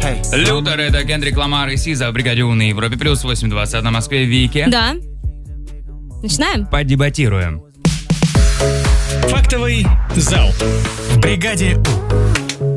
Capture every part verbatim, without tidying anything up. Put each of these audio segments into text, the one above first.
Лютер, это Кендрик Ламар и Сиза в бригаде У на Европе плюс восемь двадцать на Москве. Вики. Да. Начинаем? Подебатируем. Фактовый зал в бригаде У.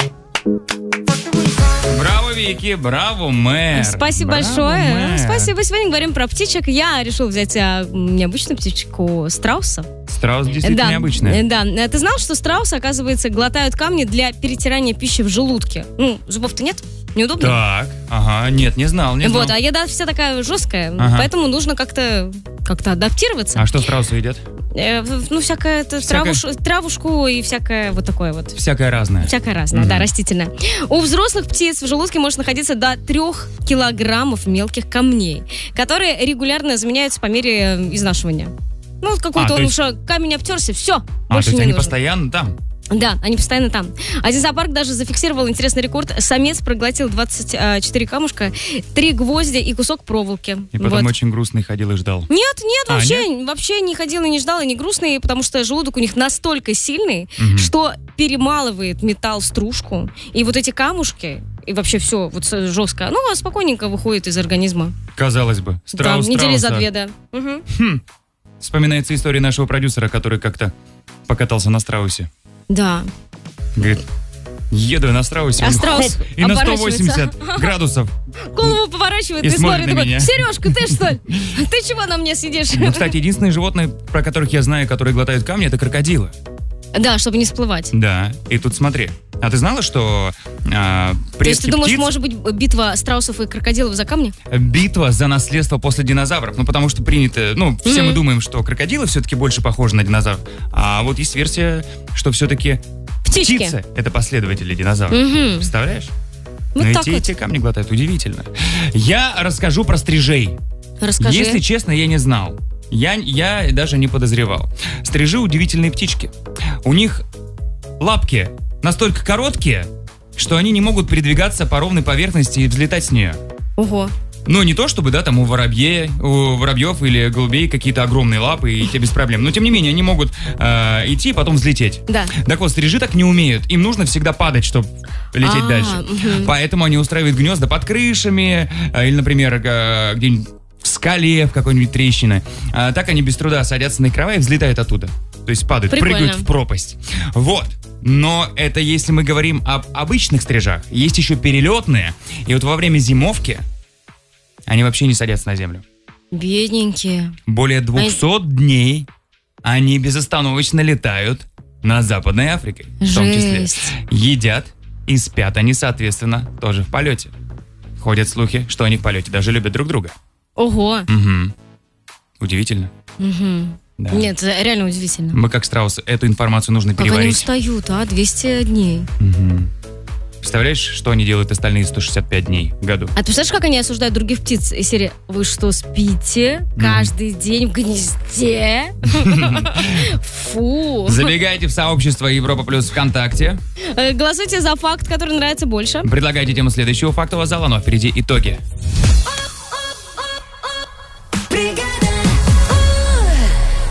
Браво, Вики, браво, мэр. Спасибо браво, большое. Мэр. Спасибо. Сегодня говорим про птичек. Я решил взять а, необычную птичку страуса. Страус действительно да, необычный. Да. Ты знал, что страусы, оказывается, глотают камни для перетирания пищи в желудке? Ну, зубов-то нет? Неудобно? Так, ага, нет, не знал, не знал. Вот, а еда вся такая жесткая, Ага. поэтому нужно как-то как-то адаптироваться. А что страусы едят? Э, ну, всякое, это, Всякое? травуш- травушку и всякое вот такое вот. Всякое разное. Всякое разное, Мгм. да, растительное. У взрослых птиц в желудке может находиться до трех килограммов мелких камней, которые регулярно заменяются по мере э, изнашивания. Ну, вот какой-то А, он то есть- уже камень обтерся, все, А, больше то есть не они нужен. постоянно там? Да, они постоянно там. Один зоопарк даже зафиксировал интересный рекорд. Самец проглотил двадцать четыре камушка, три гвоздя и кусок проволоки. И потом Вот. очень грустный ходил и ждал. Нет, нет, А, вообще, вообще не ходил и не ждал, и не грустный, потому что желудок у них настолько сильный, Мгм. что перемалывает металл в стружку, и вот эти камушки, и вообще все вот с- жестко, ну, а спокойненько выходит из организма. Казалось бы, страус да, недели за страуса. две, да. Мгм. Хм. Вспоминается история нашего продюсера, который как-то покатался на страусе. Да. Говорит, еду я на страусе, А он страус хоп, и на сто оборачивается. восемьдесят градусов. Голову поворачивает И и, смотрит смотрит, на такой, меня. Сережка, ты что ли? Ты чего на мне сидишь? Ну, кстати, единственные животные, про которых я знаю, которые глотают камни, это крокодилы. Да, чтобы не всплывать. Да, и тут смотри. А ты знала, что а, То есть предки ты думаешь, птиц- может быть битва страусов и крокодилов за камни? битва за наследство после динозавров? Ну, потому что принято... Ну, все мы Мгм. думаем, что крокодилы все-таки больше похожи на динозавров. А вот есть версия, что все-таки Птички. птицы — это последователи динозавров. Мгм. Представляешь? Вот Ну, и так те, и вот. те камни глотают. Удивительно. Я расскажу про стрижей. Расскажи. Если честно, я не знал. Я, я даже не подозревал. Стрижи — удивительные птички. У них лапки настолько короткие, что они не могут передвигаться по ровной поверхности и взлетать с нее. Ого. Ну, не то чтобы, да, там у воробье, у воробьев или голубей какие-то огромные лапы, и те без проблем. Но, тем не менее, они могут э, идти и потом взлететь. Да. Так вот, стрижи так не умеют. Им нужно всегда падать, чтобы лететь А, дальше. мгм. Поэтому они устраивают гнезда под крышами, э, или, например, э, где-нибудь в скале, в какой-нибудь трещине. А так они без труда садятся на крова и взлетают оттуда. То есть падают, Прикольно. прыгают в пропасть. Вот. Но это если мы говорим об обычных стрижах. Есть еще перелетные. И вот во время зимовки они вообще не садятся на землю. Бедненькие. Более двухсот дней они безостановочно летают над Западной Африкой. В том числе. Жесть. Едят и спят они, соответственно, тоже в полете. Ходят слухи, что они в полете даже любят друг друга. Ого. Угу. Удивительно. Мгм. Да. Нет, это реально удивительно. Мы, как страусы, эту информацию нужно Как они переварить. устают, а? двести дней. Мгм. Представляешь, что они делают остальные сто шестьдесят пять дней в году? А ты представляешь, как они осуждают других птиц из серии «Вы что, спите каждый день в гнезде?» Фу. Забегайте в сообщество Европа Плюс ВКонтакте. Э, Голосуйте за факт, который нравится больше. Предлагайте тему следующего фактового зала, но впереди итоги.